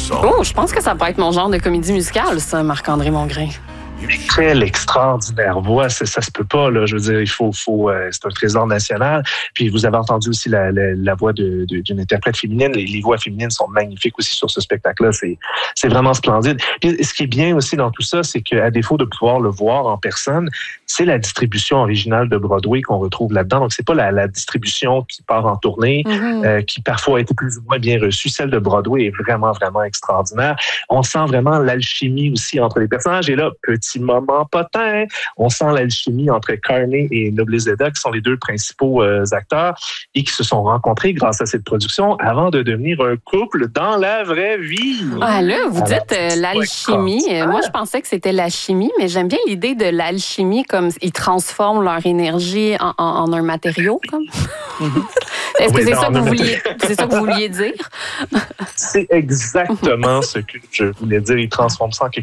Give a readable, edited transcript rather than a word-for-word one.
Oh, je pense que ça peut être mon genre de comédie musicale, ça, Marc-André Mongrain. Quelle extraordinaire voix, ça se peut pas, là. Je veux dire, c'est un trésor national. Puis vous avez entendu aussi la voix d'une interprète féminine. Les voix féminines sont magnifiques aussi sur ce spectacle-là. C'est vraiment splendide. Puis ce qui est bien aussi dans tout ça, c'est qu'à défaut de pouvoir le voir en personne, c'est la distribution originale de Broadway qu'on retrouve là-dedans. Donc c'est pas la distribution qui part en tournée, qui parfois a été plus ou moins bien reçue. Celle de Broadway est vraiment, vraiment extraordinaire. On sent vraiment l'alchimie aussi entre les personnages. Et là, petit moment potin, on sent l'alchimie entre Carney et Noblezada, qui sont les deux principaux acteurs, et qui se sont rencontrés grâce à cette production avant de devenir un couple dans la vraie vie. Ah là, vous dites l'alchimie. Moi, je pensais que c'était la chimie, mais j'aime bien l'idée de l'alchimie, comme ils transforment leur énergie en un matériau. Comme. Est-ce que c'est ça que vous vouliez dire? C'est exactement ce que je voulais dire. Ils transforment ça en quelque